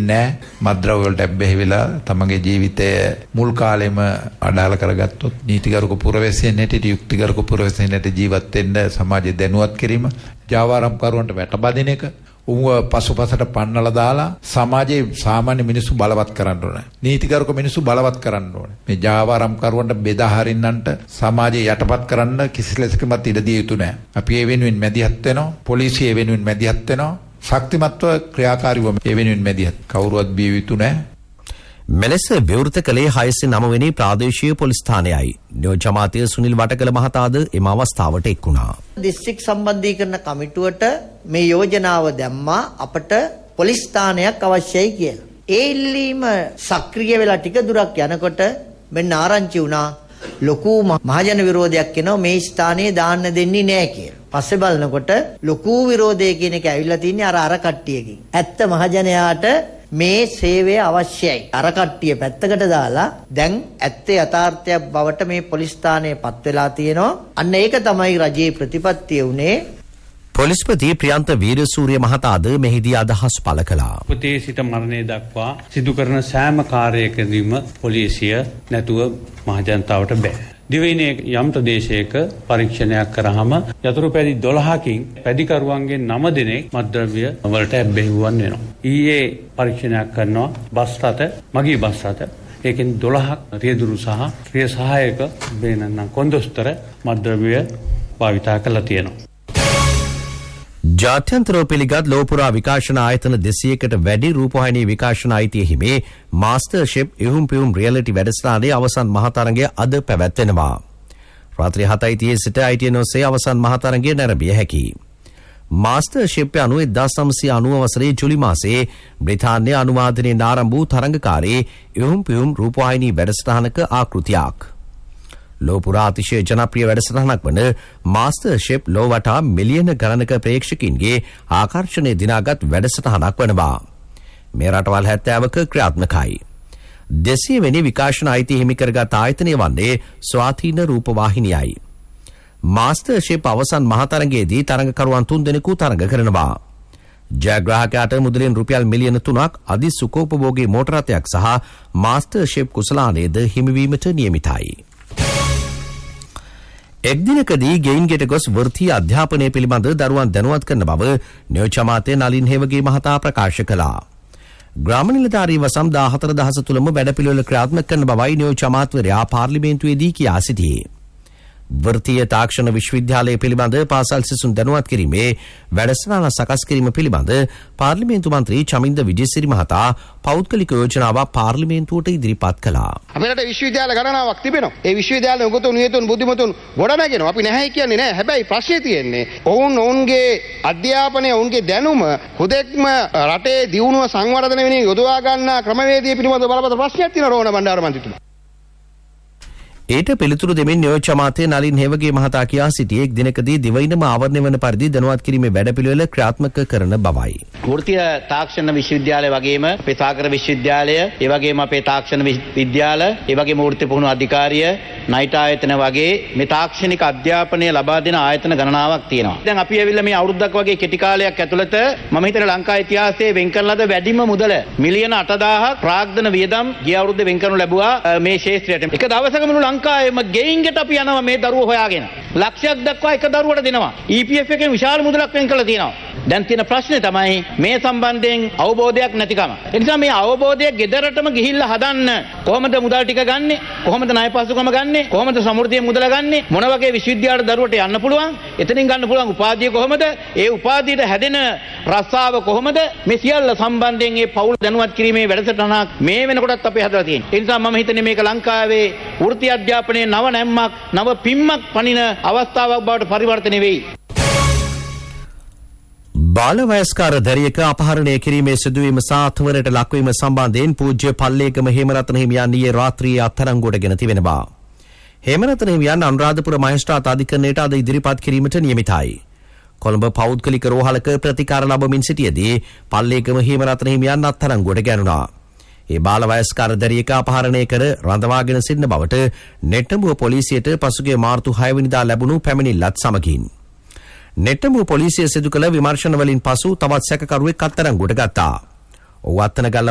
වෙන්නේ මත්ද්‍රව්‍ය වලට ඇබ්බැහි වෙලා තමගේ ජීවිතය මුල් කාලෙම අඩාල කරගත්තොත් නීතිගරුක පුරවැසියන් හැටියට යුක්තිගරුක පුරවැසියන් හැටියට ජීවත් වෙන්න සමාජය දැනුවත් කිරීම ජාවාරම්කරුවන්ට වැටබදින එක උව පසුපසට පන්නලා දාලා සමාජයේ සාමාන්‍ය මිනිස්සු බලවත් කරන්න ඕනේ. නීතිගරුක මිනිස්සු බලවත් කරන්න ඕනේ. මේ ජාවාරම්කරුවන්ට බෙදා හරින්නන්ට සමාජය යටපත් කරන්න කිසි ලෙසකවත් ඉඩ දිය යුතු නැහැ. අපි ඒ වෙනුවෙන් මැදිහත් වෙනවා. පොලිසිය ඒ වෙනුවෙන් මැදිහත් වෙනවා. ශක්තිමත්ව ක්‍රියාකාරීව ඒ වෙනුවෙන් මැදිහත් කවුරුවත් බිය යුතු නැහැ. මෙලෙස විවෘත කළේ 609 වෙනි ප්‍රාදේශීය පොලිස් ස්ථානයයි. නියෝජ්‍ය අමාත්‍ය සුනිල් වටකල මහතාද එම අවස්ථාවට එක් වුණා. දිස්ත්‍රික් සම්බන්ධීකරණ කමිටුවට මේ යෝජනාව දැම්මා අපට පොලිස් ස්ථානයක් අවශ්‍යයි කියලා. ඒ ඉල්ලීම සක්‍රිය වෙලා ටික දුරක් යනකොට මෙන්න ආරංචි වුණා ලොකු මහජන විරෝධයක් එනවා මේ ස්ථානයේ දාන්න දෙන්නේ නැහැ කියලා. පස්සේ බලනකොට ලොකු විරෝධය කියන එක ඇවිල්ලා තින්නේ අර කට්ටියකින්. ඇත්ත මහජනයාට මේ සේවය අවශ්‍යයි. අර කට්ටිය පැත්තකට දාලා දැන් ඇත්තේ යථාර්ථයක් බවට මේ පොලිස් ස්ථානයේ පත් වෙලා තියෙනවා. අන්න ඒක තමයි රජයේ ප්‍රතිපත්තිය උනේ. පොලිස්පති ප්‍රියන්ත වීරසූරිය මහතාද මෙහිදී අදහස් පළ කළා. උපතේ සිට මරණය දක්වා සිදු කරන සෑම කාර්යයකදීම පොලිසිය නැතුව මහජනතාවට බෑ. දිවයිනේ යම් ප්‍රදේශයක පරීක්ෂණයක් කරාම යතුරු පැදි 12කින් පැදිකරුවන්ගේ 9 දෙනෙක් මත්ද්‍රව්‍ය වලට ඇබ්බැහිවන් වෙනවා. ඊයේ පරීක්ෂණයක් කරනවා බස් රථ මගී බස් රථ. ඒකෙන් 12ක් රියදුරු සහ ක්‍රියා සහායක බේනන්න කොන්දොස්තර මත්ද්‍රව්‍ය භාවිතා කරලා තියෙනවා. ජාත්‍යන්තරව පිළිගත් ලෝපුරා විකාශන ආයතන 200කට වැඩි රූපවාහිනී විකාශන අයිතිය හිමි මාස්ටර් ෂෙප් ඉහුම් පිහුම් රියැලිටි වැඩසටහනේ අවසන් මහතරංගය අද පැවැත්වෙනවා. රාත්‍රී 7:30 සිට ITN ඔස්සේ අවසන් මහතරංගය නැරඹිය හැකියි. මාස්ටර් ෂෙප් යනු 1990 වසරේ ජුලි මාසයේ බ්‍රිතාන්‍ය අනුවාදනයෙන් ආරම්භ වූ තරංගකාරී ඉහුම් පිහුම් රූපවාහිනී වැඩසටහනක ආකෘතියක්. ලෝපුරා අතිශය ජනප්‍රිය වැඩසටහනක් වන මාස්ටර් ෂෙප් ලෝ වටා මිලියන ගණනක ප්‍රේක්ෂකින්ගේ ආකර්ෂණය දිනාගත් වැඩසටහනක් වනවා. මේ රටවල් 70ක ක්‍රියාත්මකයි. 200 වෙනි විකාශන අයිතිය හිමි කරගත් ආයතනය වන්නේ ස්වාධීන රූපවාහිනියයි. මාස්ටර් ෂෙප් අවසන් මහතරංගයේදී තරඟකරුවන් 3 දෙනෙකු තරඟ කරනවා. ජයග්‍රාහකයාට මුදලින් රුපියල් මිලියන 3ක් අධි සුඛෝපභෝගී මෝටර රථයක් සහ මාස්ටර් ෂෙප් කුසලානයද හිමිවීමට නියමිතයි. එක් දිනකදී ගෙයින් ගෙට ගොස් වෘත්තීය අධ්‍යාපනය පිළිබඳ දරුවන් දැනුවත් කරන බව නියෝජ්‍ය අමාත්‍ය නලින් හේවගේ මහතා ප්‍රකාශ කළා. ග්‍රාම නිලධාරී වසම් 14000 තුළම වැඩපිළිවෙල ක්‍රියාත්මක කරන බවයි නියෝජ්‍ය අමාත්‍යවරයා පාර්ලිමේන්තුවේදී කියා සිටියේ. වෘත්තීය තාක්ෂණ විශ්වවිද්‍යාලය පිළිබඳ පාසල් සිසුන් දැනුවත් කිරීමේ වැඩසටහන සකස් කිරීම පිළිබඳ පාර්ලිමේන්තු මන්ත්‍රී චමින්ද විජේසිරි මහතා පෞද්ගලික යෝජනාවක් පාර්ලිමේන්තුවට ඉදිරිපත් කළා. අපිට විශ්වවිද්‍යාල ගණනාවක් තිබෙනවා. ඒ විශ්වවිද්‍යාල උගතුන් නියතුන් බුද්ධිමතුන් ගොඩනගෙනවා. අපි නැහැ කියන්නේ නැහැ. හැබැයි ප්‍රශ්නේ තියෙන්නේ ඔවුන්ගේ අධ්‍යාපනය ඔවුන්ගේ දැනුම හුදෙක්ම රටේ දියුණුව සංවර්ධනය වෙන යොදවා ගන්නා ක්‍රමවේදය පිළිබඳව බලපෑම ප්‍රශ්නයක් තියෙනවා රෝණ බණ්ඩාර මන්ත්‍රීතුමා. ඊට පිළිතුරු දෙමින් නියෝජ්‍ය අමාත්‍ය නලින් හේවගේ මහතා කියා සිටියේ එක් දිනකදී දිවයිනම ආවරණය වන පරිදි දැනුවත් කිරීමේ වැඩපිළිවෙල ක්‍රියාත්මක කරන බවයි. වෘත්තීය තාක්ෂණ විශ්වවිද්‍යාලය වගේම අපේ සාගර විශ්වවිද්‍යාලය, ඒ වගේම අපේ තාක්ෂණ විද්‍යාල, ඒ වගේම වෘත්ති පුහුණු අධිකාරිය, නයිට් ආයතන වගේ මේ තාක්ෂණික අධ්‍යාපනය ලබා දෙන ආයතන ගණනාවක් තියෙනවා. දැන් අපි ඇවිල්ලා මේ අවුරුද්දක් වගේ කෙටි කාලයක් ඇතුළත මම හිතන ලංකා ඉතිහාසයේ වෙන් කරන ලද වැඩිම මුදල මිලියන 8000ක් ප්‍රාග්ධන වියදම් ගිය අවුරුද්දේ වෙන් කරනු ලැබුවා මේ ක්ෂේත්‍රයට. එක දවසක මුළු ලංකාවේම ගෙයින්කට අපි යනවා මේ දරුවෝ හොයාගෙන. ලක්ෂයක් දක්වා එක දරුවට දෙනවා. EPF එකෙන් විශාල මුදලක් වෙන් කරලා තියෙනවා. දැන් තියෙන ප්‍රශ්නේ තමයි මේ සම්බන්ධයෙන් අවබෝධයක් නැතිකම. ඒ නිසා මේ අවබෝධය ගෙදරටම ගිහිල්ලා හදන්න. කොහොමද මුදල් ටික ගන්නෙ? කොහොමද ණය පසුකම ගන්නෙ? කොහොමද සමෘද්ධියෙන් මුදල ගන්නෙ? මොන වගේ විශ්වවිද්‍යාලයට දරුවට යන්න පුළුවන්? එතනින් ගන්න පුළුවන් උපාධිය කොහොමද? ඒ උපාධියට හැදෙන රස්සාව කොහොමද? මේ සියල්ල සම්බන්ධයෙන් මේ පෞල් දැනුවත් කිරීමේ වැඩසටහනක් මේ වෙනකොටත් අපි හදලා තියෙනවා. ඒ නිසා මම හිතන්නේ මේක ලංකාවේ වෘත්ති අධ්‍යාපනයේ නව නැම්මක්, නව පිම්මක් පනින අවස්ථාවක් බවට පරිවර්තනය වෙයි. බාල වයස්කාර දැරියක අපහරණය කිරීමේ සිදුවීම සහ අත්වරට ලක්වීම සම්බන්ධයෙන් පූජ්‍ය පල්ලේගම හේමරත්න හිමියන් ඊයේ රාත්‍රියේ අත්අඩංගුවට ගෙන තිබෙනවා. හේමරත්න හිමියන් අනුරාධපුර මහේස්ත්‍රාත් අධිකරණයට අද ඉදිරිපත් කිරීමට නියමිතයි. කොළඹ පෞද්ගලික රෝහලක ප්‍රතිකාර ලැබමින් සිටියේදී පල්ලේගම හේමරත්න හිමියන් අත්අඩංගුවට ගැනුණා. ඒ බාල වයස්කාර දැරියක අපහරණය කර රඳවාගෙන සිටින බවට නෙට්ටඹුව පොලිසියට පසුගිය මාර්තු 6 වෙනිදා ලැබුණු පැමිණිල්ලත් සමගින් නෙට්ටඹුව පොලිසිය සිදු කළ විමර්ශන වලින් පසු තවත් සැකකරුවෙක් අත්අඩංගුවට ගත්තා. ඔහු අත්අඩංගුවට